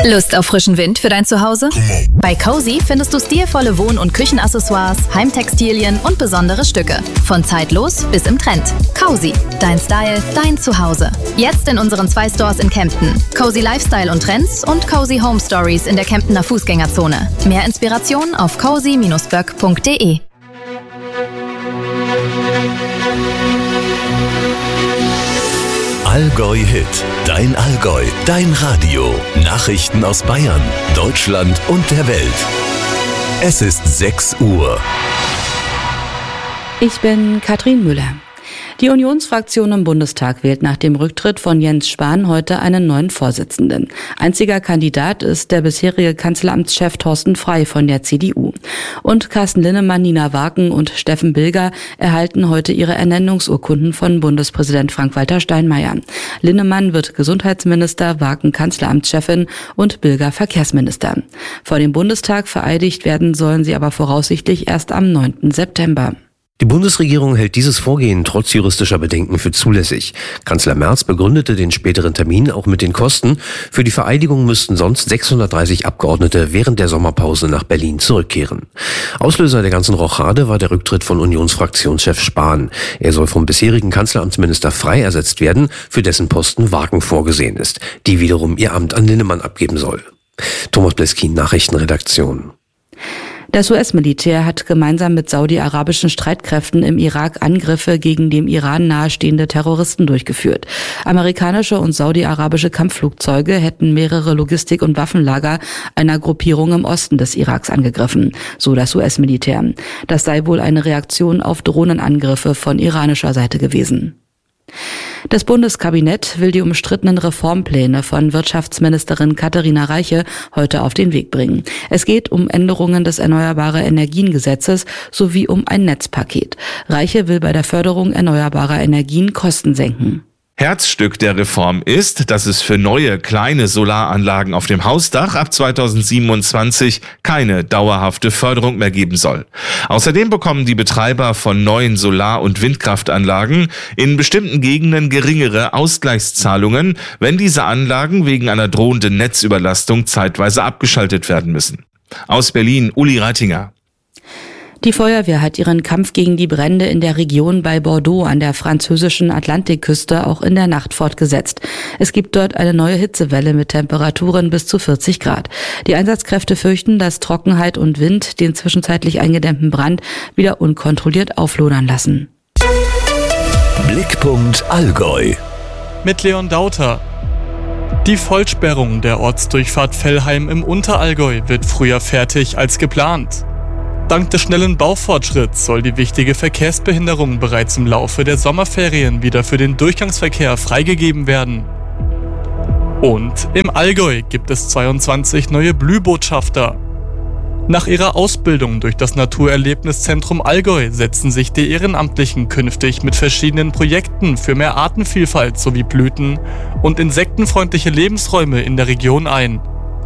Lust auf frischen Wind für dein Zuhause? Bei Cozy findest du stilvolle Wohn- und Küchenaccessoires, Heimtextilien und besondere Stücke. Von zeitlos bis im Trend. Cozy, dein Style, dein Zuhause. Jetzt in unseren 2 Stores in Kempten. Cozy Lifestyle und Trends und Cozy Home Stories in der Kemptener Fußgängerzone. Mehr Inspiration auf cozy-böck.de. Allgäu Hit, dein Allgäu, dein Radio. Nachrichten aus Bayern, Deutschland und der Welt. Es ist 6 Uhr. Ich bin Katrin Müller. Die Unionsfraktion im Bundestag wählt nach dem Rücktritt von Jens Spahn heute einen neuen Vorsitzenden. Einziger Kandidat ist der bisherige Kanzleramtschef Thorsten Frey von der CDU. Und Carsten Linnemann, Nina Waken und Steffen Bilger erhalten heute ihre Ernennungsurkunden von Bundespräsident Frank-Walter Steinmeier. Linnemann wird Gesundheitsminister, Waken Kanzleramtschefin und Bilger Verkehrsminister. Vor dem Bundestag vereidigt werden sollen sie aber voraussichtlich erst am 9. September. Die Bundesregierung hält dieses Vorgehen trotz juristischer Bedenken für zulässig. Kanzler Merz begründete den späteren Termin auch mit den Kosten. Für die Vereidigung müssten sonst 630 Abgeordnete während der Sommerpause nach Berlin zurückkehren. Auslöser der ganzen Rochade war der Rücktritt von Unionsfraktionschef Spahn. Er soll vom bisherigen Kanzleramtsminister Frey ersetzt werden, für dessen Posten Waken vorgesehen ist, die wiederum ihr Amt an Linnemann abgeben soll. Thomas Bleskin, Nachrichtenredaktion. Das US-Militär hat gemeinsam mit saudi-arabischen Streitkräften im Irak Angriffe gegen dem Iran nahestehende Terroristen durchgeführt. Amerikanische und saudi-arabische Kampfflugzeuge hätten mehrere Logistik- und Waffenlager einer Gruppierung im Osten des Iraks angegriffen, so das US-Militär. Das sei wohl eine Reaktion auf Drohnenangriffe von iranischer Seite gewesen. Das Bundeskabinett will die umstrittenen Reformpläne von Wirtschaftsministerin Katharina Reiche heute auf den Weg bringen. Es geht um Änderungen des Erneuerbare-Energien-Gesetzes sowie um ein Netzpaket. Reiche will bei der Förderung erneuerbarer Energien Kosten senken. Herzstück der Reform ist, dass es für neue kleine Solaranlagen auf dem Hausdach ab 2027 keine dauerhafte Förderung mehr geben soll. Außerdem bekommen die Betreiber von neuen Solar- und Windkraftanlagen in bestimmten Gegenden geringere Ausgleichszahlungen, wenn diese Anlagen wegen einer drohenden Netzüberlastung zeitweise abgeschaltet werden müssen. Aus Berlin, Uli Reitinger. Die Feuerwehr hat ihren Kampf gegen die Brände in der Region bei Bordeaux an der französischen Atlantikküste auch in der Nacht fortgesetzt. Es gibt dort eine neue Hitzewelle mit Temperaturen bis zu 40 Grad. Die Einsatzkräfte fürchten, dass Trockenheit und Wind den zwischenzeitlich eingedämmten Brand wieder unkontrolliert auflodern lassen. Blickpunkt Allgäu. Mit Leon Dauter. Die Vollsperrung der Ortsdurchfahrt Vellheim im Unterallgäu wird früher fertig als geplant. Dank des schnellen Baufortschritts soll die wichtige Verkehrsbehinderung bereits im Laufe der Sommerferien wieder für den Durchgangsverkehr freigegeben werden. Und im Allgäu gibt es 22 neue Blühbotschafter. Nach ihrer Ausbildung durch das Naturerlebniszentrum Allgäu setzen sich die Ehrenamtlichen künftig mit verschiedenen Projekten für mehr Artenvielfalt sowie Blüten und insektenfreundliche Lebensräume in der Region ein.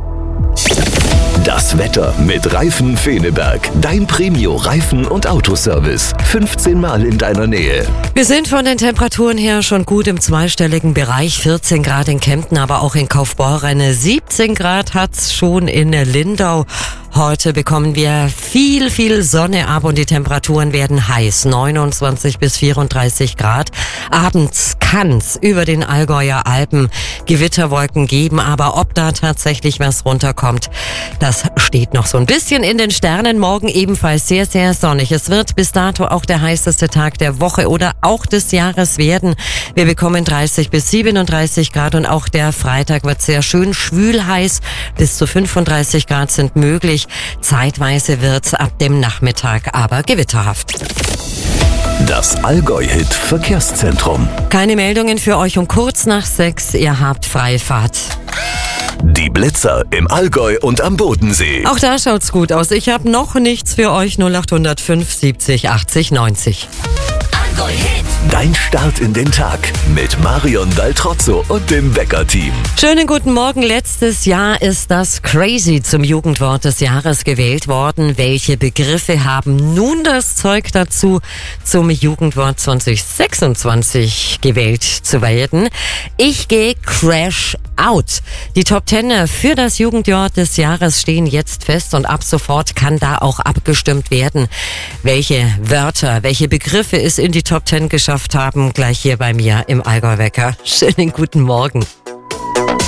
Das Wetter mit Reifen Feneberg. Dein Premio-Reifen- und Autoservice. 15 Mal in deiner Nähe. Wir sind von den Temperaturen her schon gut im zweistelligen Bereich. 14 Grad in Kempten, aber auch in Kaufbeuren. 17 Grad hat's schon in Lindau. Heute bekommen wir viel Sonne ab und die Temperaturen werden heiß. 29 bis 34 Grad. Abends kann's über den Allgäuer Alpen Gewitterwolken geben, aber ob da tatsächlich was runterkommt, das steht noch so ein bisschen in den Sternen. Morgen ebenfalls sehr sonnig. Es wird bis dato auch der heißeste Tag der Woche oder auch des Jahres werden. Wir bekommen 30 bis 37 Grad und auch der Freitag wird sehr schön schwül heiß. Bis zu 35 Grad sind möglich. Zeitweise wird's ab dem Nachmittag aber gewitterhaft. Das Allgäu-Hit Verkehrszentrum. Keine Meldungen für euch um kurz nach 6. Ihr habt freie Fahrt. Die Blitzer im Allgäu und am Bodensee. Auch da schaut's gut aus. Ich habe noch nichts für euch. 0800 5 70 80 90. Allgäu-Hit. Dein Start in den Tag mit Marion Daltrozzo und dem Wecker-Team. Schönen guten Morgen. Letztes Jahr ist das Crazy zum Jugendwort des Jahres gewählt worden. Welche Begriffe haben nun das Zeug dazu, zum Jugendwort 2026 gewählt zu werden? Ich gehe Crash Out. Die Top 10 für das Jugendwort des Jahres stehen jetzt fest und ab sofort kann da auch abgestimmt werden, welche Wörter, welche Begriffe es in die Top 10 geschafft haben, gleich hier bei mir im Allgäu-Wecker. Schönen guten Morgen.